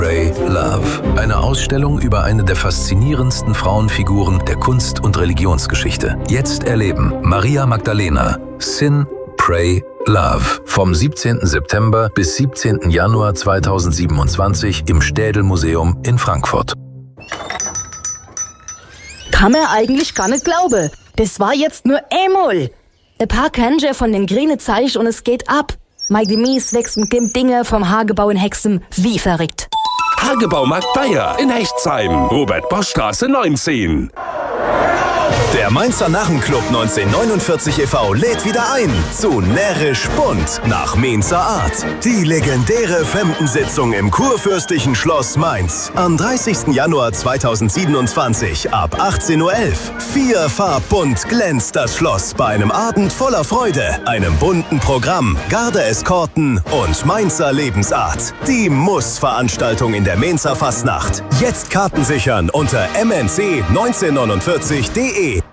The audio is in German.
Pray, Love. Eine Ausstellung über eine der faszinierendsten Frauenfiguren der Kunst- und Religionsgeschichte. Jetzt erleben Maria Magdalena. Sin, Pray, Love. Vom 17. September bis 17. Januar 2027 im Städel-Museum in Frankfurt. Kann man eigentlich gar nicht glauben. Das war jetzt nur einmal. Ein paar Kanji von den grünen Zeichen und es geht ab. Mike Mies wächst mit dem Dinge vom Hagebau in Hexem wie verrückt. Hagebaumarkt Bayer in Hechtsheim. Robert-Bosch-Straße 19. Der Mainzer Narrenclub 1949 e.V. lädt wieder ein zu Närrisch Bunt nach Mainzer Art. Die legendäre Femdensitzung im Kurfürstlichen Schloss Mainz. Am 30. Januar 2027 ab 18:11 Uhr. Vierfarbbunt glänzt das Schloss bei einem Abend voller Freude, einem bunten Programm, Garde-Eskorten und Mainzer Lebensart. Die Muss-Veranstaltung in der Mainzer Fastnacht. Jetzt Karten sichern unter mnc1949.de.